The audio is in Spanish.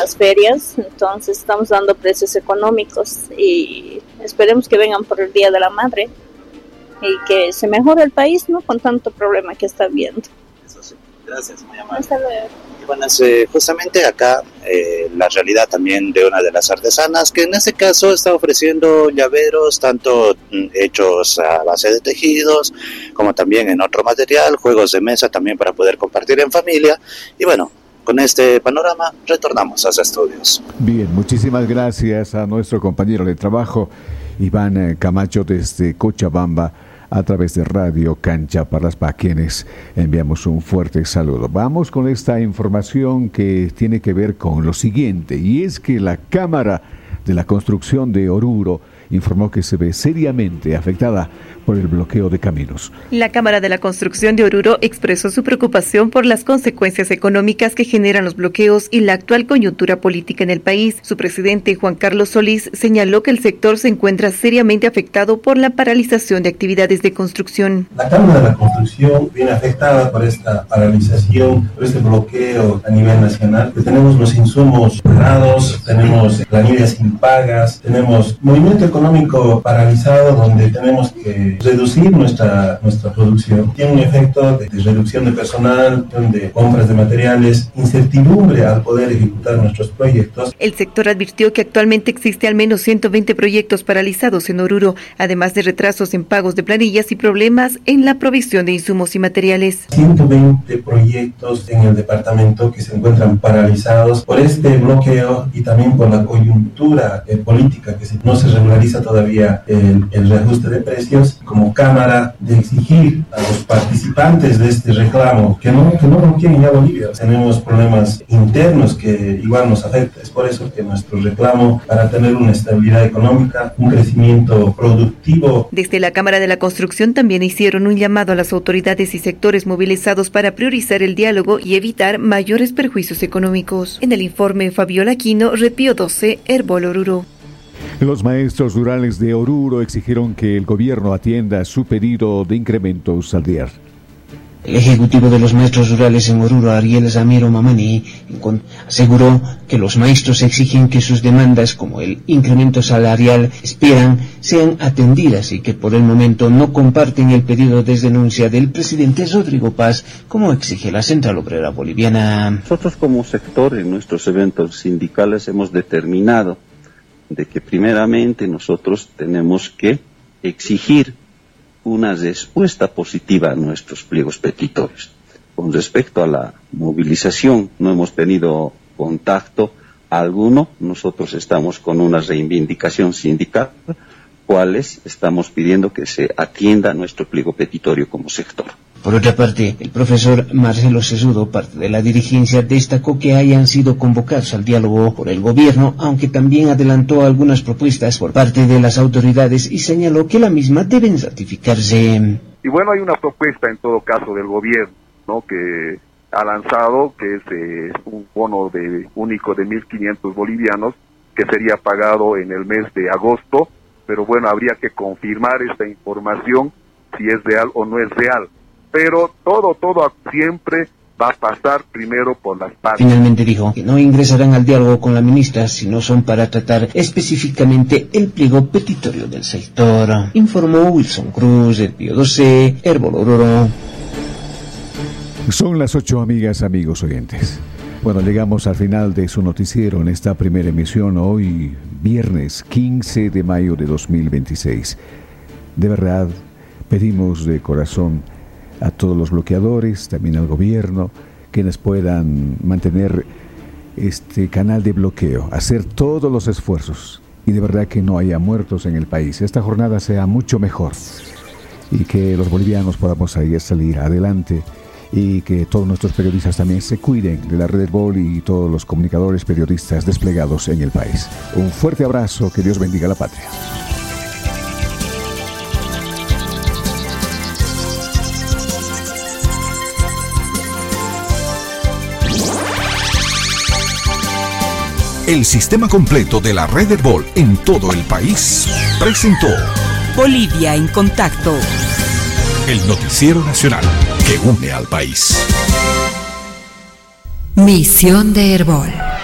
las ferias, entonces estamos dando precios económicos y esperemos que vengan por el Día de la Madre y que se mejore el país, ¿no? Con tanto problema que está habiendo. Eso sí. Gracias, muy amable. Hasta luego. Y bueno, justamente acá la realidad también de una de las artesanas que en este caso está ofreciendo llaveros tanto hechos a base de tejidos como también en otro material, juegos de mesa también para poder compartir en familia. Y bueno, con este panorama retornamos a los estudios. Bien, muchísimas gracias a nuestro compañero de trabajo Iván Camacho desde Cochabamba a través de Radio Canchaparras, para quienes enviamos un fuerte saludo. Vamos con esta información que tiene que ver con lo siguiente, y es que la Cámara de la Construcción de Oruro informó que se ve seriamente afectada por el bloqueo de caminos. La Cámara de la Construcción de Oruro expresó su preocupación por las consecuencias económicas que generan los bloqueos y la actual coyuntura política en el país. Su presidente, Juan Carlos Solís, señaló que el sector se encuentra seriamente afectado por la paralización de actividades de construcción. La Cámara de la Construcción viene afectada por esta paralización, por este bloqueo a nivel nacional. Tenemos los insumos parados, tenemos planillas impagas, tenemos movimiento económico paralizado donde tenemos que reducir nuestra producción. Tiene un efecto de reducción de personal, de compras de materiales, incertidumbre al poder ejecutar nuestros proyectos. El sector advirtió que actualmente existe al menos 120 proyectos paralizados en Oruro, además de retrasos en pagos de planillas y problemas en la provisión de insumos y materiales. 120 proyectos en el departamento que se encuentran paralizados por este bloqueo y también por la coyuntura política que no se regulariza todavía el reajuste de precios. Como Cámara, de exigir a los participantes de este reclamo que no bloqueen ya Bolivia. Tenemos problemas internos que igual nos afectan. Es por eso que nuestro reclamo para tener una estabilidad económica, un crecimiento productivo. Desde la Cámara de la Construcción también hicieron un llamado a las autoridades y sectores movilizados para priorizar el diálogo y evitar mayores perjuicios económicos. En el informe, Fabiola Aquino, Repío 12, Herbol Oruro. Los maestros rurales de Oruro exigieron que el gobierno atienda su pedido de incremento salarial. El ejecutivo de los maestros rurales en Oruro, Ariel Zamiro Mamani, aseguró que los maestros exigen que sus demandas, como el incremento salarial, sean atendidas y que por el momento no comparten el pedido de denuncia del presidente Rodrigo Paz, como exige la Central Obrera Boliviana. Nosotros como sector en nuestros eventos sindicales hemos determinado de que primeramente nosotros tenemos que exigir una respuesta positiva a nuestros pliegos petitorios. Con respecto a la movilización, no hemos tenido contacto alguno. Nosotros estamos con una reivindicación sindical, cuales estamos pidiendo que se atienda nuestro pliego petitorio como sector. Por otra parte, el profesor Marcelo Sesudo, parte de la dirigencia, destacó que hayan sido convocados al diálogo por el gobierno, aunque también adelantó algunas propuestas por parte de las autoridades y señaló que la misma deben ratificarse. Y bueno, hay una propuesta en todo caso del gobierno, ¿no?, que ha lanzado, que es un bono único de 1.500 bolivianos, que sería pagado en el mes de agosto, pero bueno, habría que confirmar esta información, si es real o no es real. Pero todo siempre va a pasar primero por las partes. Finalmente dijo que no ingresarán al diálogo con la ministra si no son para tratar específicamente el pliego petitorio del sector. Informó Wilson Cruz, del Pío 12, Herbol Oruro. Son las 8, amigas, amigos oyentes. Bueno, llegamos al final de su noticiero en esta primera emisión, hoy viernes 15 de mayo de 2026. De verdad, pedimos de corazón a todos los bloqueadores, también al gobierno, quienes puedan mantener este canal de bloqueo, hacer todos los esfuerzos y de verdad que no haya muertos en el país. Esta jornada sea mucho mejor y que los bolivianos podamos salir adelante y que todos nuestros periodistas también se cuiden de la Red Herbol y todos los comunicadores periodistas desplegados en el país. Un fuerte abrazo, que Dios bendiga a la patria. El sistema completo de la Red Herbol en todo el país presentó Bolivia en Contacto, el noticiero nacional que une al país. Misión de Herbol.